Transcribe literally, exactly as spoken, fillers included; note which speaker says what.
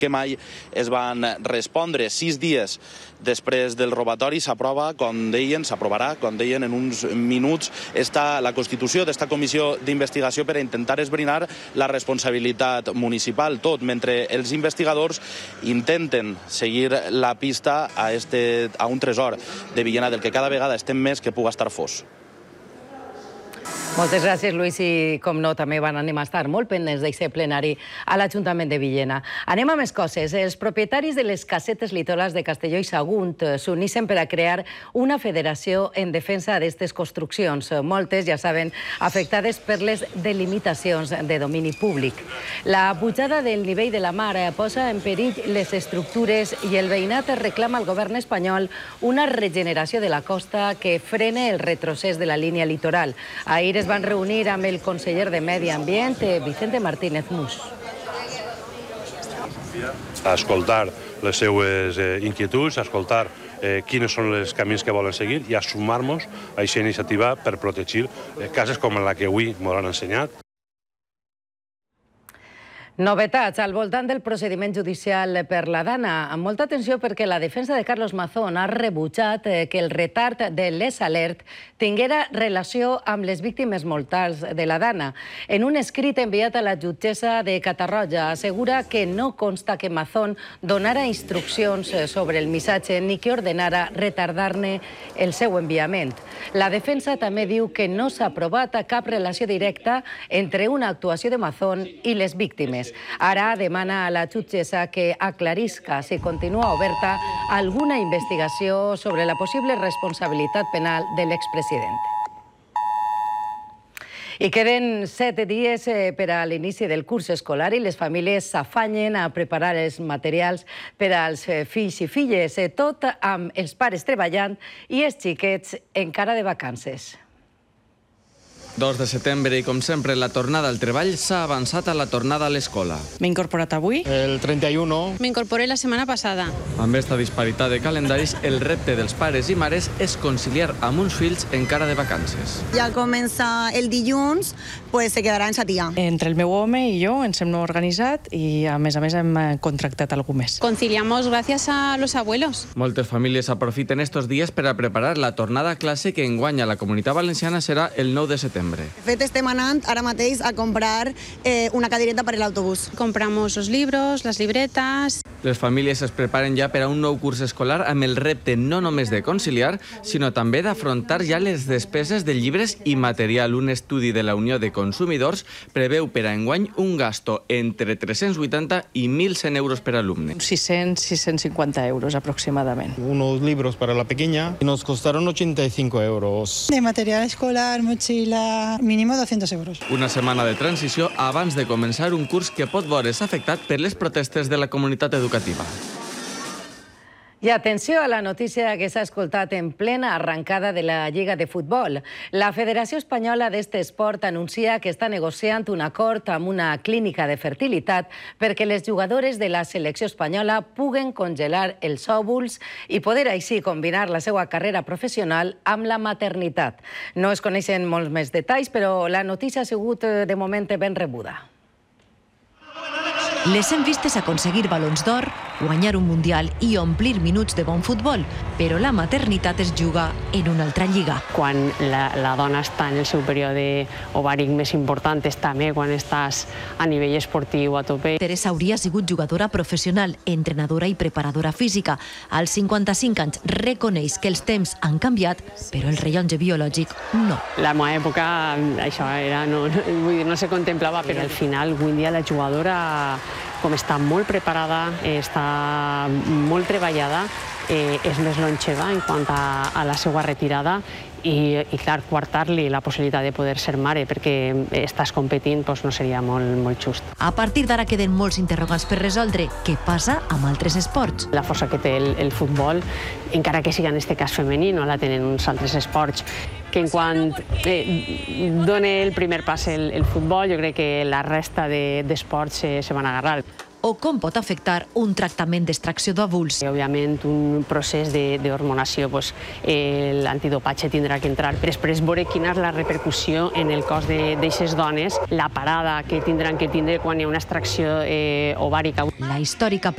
Speaker 1: que mai es van respondre. Sis dies després del robatori s'aprova, com deien, s'aprovarà, com deien, en uns minuts, està la constitució d'esta comissió d'investigació per a intentar esbrinar la responsabilitat municipal, tot mentre els investigadors intenten seguir la pista a, este, a un tresor de Villena del que cada vegada estem més que puga estar fos.
Speaker 2: Moltes gràcies, Lluís, i com no, també van anem a estar molt pendents d'aquest plenari a l'Ajuntament de Villena. Anem a més coses. Els propietaris de les casetes litorals de Castelló i Sagunt s'uneixen per a crear una federació en defensa d'aquestes construccions, moltes, ja saben, afectades per les delimitacions de domini públic. La pujada del nivell de la mar posa en perill les estructures i el veïnat reclama al govern espanyol una regeneració de la costa que frene el retrocés de la línia litoral. Ahir es van reunir amb el conseller de Medi Ambient, Vicente Martínez Mus.
Speaker 3: A escoltar les seues inquietuds, a escoltar quins són els camins que volen seguir i a sumar-nos a aquesta iniciativa per protegir cases com la que avui ens han ensenyat.
Speaker 2: Novetats al voltant del procediment judicial per la Dana. Amb molta atenció perquè la defensa de Carlos Mazón ha rebutjat que el retard de l'Es Alert tinguera relació amb les víctimes mortals de la Dana. En un escrit enviat a la jutgessa de Catarroja assegura que no consta que Mazón donara instruccions sobre el missatge ni que ordenara retardar-ne el seu enviament. La defensa també diu que no s'ha provat cap relació directa entre una actuació de Mazón i les víctimes. Ara demana a la jutgessa que aclarisca si continua oberta alguna investigació sobre la possible responsabilitat penal de l'expresident. I queden set dies per a l'inici del curs escolar i les famílies s'afanyen a preparar els materials per als fills i filles, tot amb els pares treballant i els xiquets encara de vacances.
Speaker 4: dos de setembre i, com sempre, la tornada al treball s'ha avançat a la tornada a l'escola.
Speaker 5: M'he incorporat avui.
Speaker 6: El trenta-u.
Speaker 5: M'incorporé la setmana passada.
Speaker 4: Amb aquesta disparitat de calendaris, el repte dels pares i mares és conciliar amb uns fills encara de vacances.
Speaker 7: Ja comença el dilluns, pues se quedarà en sa tia.
Speaker 5: Entre el meu home i jo ens hem organitzat i, a més a més, hem contractat algú més.
Speaker 8: Conciliamos gracias a los abuelos.
Speaker 4: Moltes famílies aprofiten estos dies per a preparar la tornada a classe que enguany a la Comunitat Valenciana serà el nou de setembre.
Speaker 7: De fet, estem anant ara mateix a comprar eh, una cadireta per a l'autobús.
Speaker 8: Compramos los libros, las libretas.
Speaker 4: Les famílies es preparen ja per a un nou curs escolar amb el repte no només de conciliar, sinó també d'afrontar ja les despeses de llibres i material. Un estudi de la Unió de Consumidors preveu per a enguany un gasto entre tres-cents vuitanta i mil cent euros per alumne.
Speaker 5: sis-cents, sis-cents cinquanta euros aproximadament.
Speaker 6: Unos libros para la pequeña y nos costaron ochenta y cinco euros.
Speaker 9: De material escolar, mochila, mínimo doscientos euros.
Speaker 4: Una setmana de transició abans de començar un curs que pot veure's afectat per les protestes de la comunitat educativa.
Speaker 2: I atenció a la notícia que s'ha escoltat en plena arrancada de la Lliga de Futbol. La Federació Espanyola d'este esport anuncia que està negociant un acord amb una clínica de fertilitat perquè les jugadores de la selecció espanyola puguen congelar els òvuls i poder així combinar la seva carrera professional amb la maternitat. No es coneixen molts més detalls, però la notícia ha sigut de moment ben rebuda.
Speaker 10: Les hem vistes aconseguir balons d'or, guanyar un mundial i omplir minuts de bon futbol, però la maternitat es juga en una altra lliga.
Speaker 11: Quan la, la dona està en el seu període ovàric més important, és també quan estàs a nivell esportiu a tope.
Speaker 10: Teresa hauria sigut jugadora professional, entrenadora i preparadora física. Als cinquanta-cinc anys reconeix que els temps han canviat, però el rellotge biològic no.
Speaker 11: La meva època, això era, no, no, vull dir, no se contemplava, però al final, avui dia la jugadora, com està molt preparada, està molt treballada, eh, és més longeva en quant a, a la seva retirada i, i clar, quartar-li la possibilitat de poder ser mare perquè estàs competint doncs no seria molt, molt just.
Speaker 10: A partir d'ara queden molts interrogants per resoldre. Què passa amb altres esports?
Speaker 11: La força que té el, el futbol, encara que siga en aquest cas femení, no la tenen uns altres esports, que en quant eh, doni el primer pas el, el futbol, jo crec que la resta d'esports de, se, se van agarrar.
Speaker 10: O com pot afectar un tractament d'extracció d'òvuls.
Speaker 11: Òbviament, un procés d'hormonació, pues, eh, l'antidopatge tindrà que entrar. Després, veure quina és la repercussió en el cos d'aquestes dones, la parada que tindran que tindre quan hi ha una extracció eh, ovàrica.
Speaker 10: La històrica